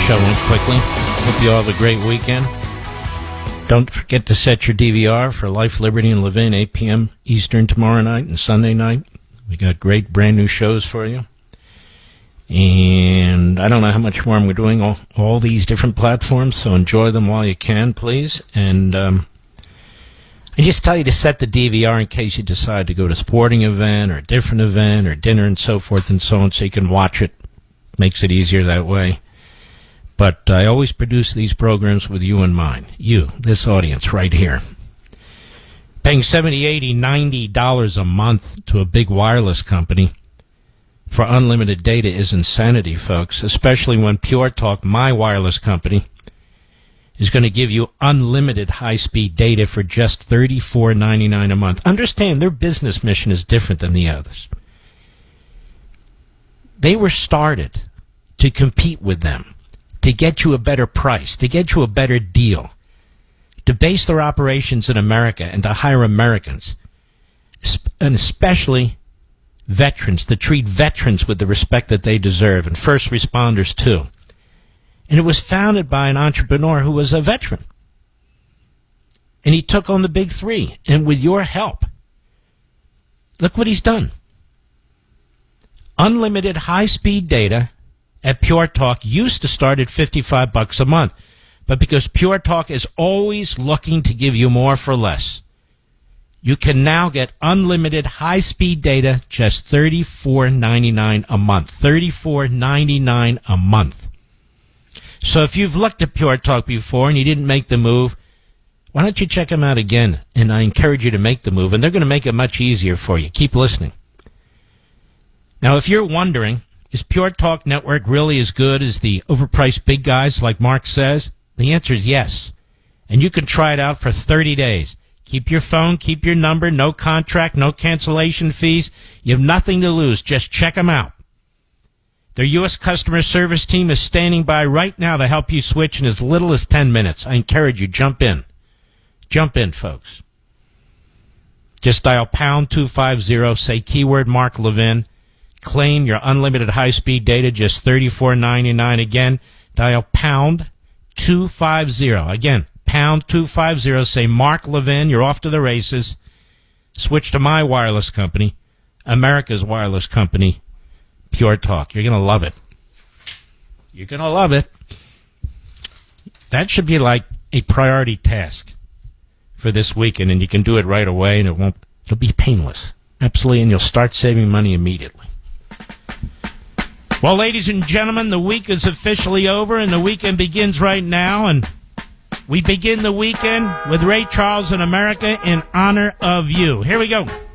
show went quickly. Hope you all have a great weekend. Don't forget to set your DVR for Life, Liberty, and Levin, 8 p.m. Eastern tomorrow night and Sunday night. We got great brand new shows for you. And I don't know how much more I'm doing all these different platforms, so enjoy them while you can, please. And I just tell you to set the DVR in case you decide to go to a sporting event or a different event or dinner and so forth and so on, so you can watch it. Makes it easier that way. But I always produce these programs with you in mind. You, this audience right here. Paying $70, $80, $90 a month to a big wireless company for unlimited data is insanity, folks, especially when Pure Talk, my wireless company, is going to give you unlimited high-speed data for just $34.99 a month. Understand, their business mission is different than the others. They were started to compete with them, to get you a better price, to get you a better deal, to base their operations in America and to hire Americans, and especially veterans, to treat veterans with the respect that they deserve, and first responders too. And it was founded by an entrepreneur who was a veteran. And he took on the big three. And with your help, look what he's done. Unlimited high-speed data at Pure Talk used to start at $55 a month. But because Pure Talk is always looking to give you more for less, you can now get unlimited high-speed data just $34.99 a month. $34.99 a month. So if you've looked at Pure Talk before and you didn't make the move, why don't you check them out again? And I encourage you to make the move, and they're going to make it much easier for you. Keep listening. Now, if you're wondering, is Pure Talk Network really as good as the overpriced big guys like Mark says? The answer is yes. And you can try it out for 30 days. Keep your phone, keep your number, no contract, no cancellation fees. You have nothing to lose. Just check them out. Their U.S. customer service team is standing by right now to help you switch in as little as 10 minutes. I encourage you, jump in. Jump in, folks. Just dial pound 250, say keyword Mark Levin. Claim your unlimited high-speed data, just $34.99. Again, dial pound 250. Again, pound 250, say Mark Levin. You're off to the races. Switch to my wireless company, America's wireless company, Pure Talk. You're going to love it. You're going to love it. That should be like a priority task for this weekend, and you can do it right away, and it'll be painless. Absolutely, and you'll start saving money immediately. Well, ladies and gentlemen, the week is officially over, and the weekend begins right now, and we begin the weekend with Ray Charles in America in honor of you. Here we go.